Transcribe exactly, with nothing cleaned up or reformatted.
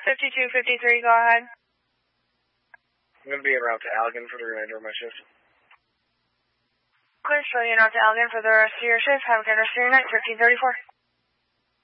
fifty-two fifty-three, go ahead. I'm going to be en route to Allegan for the remainder of my shift. Clear, show you en route to Allegan for the rest of your shift. Have a good rest of your night, fifteen thirty-four.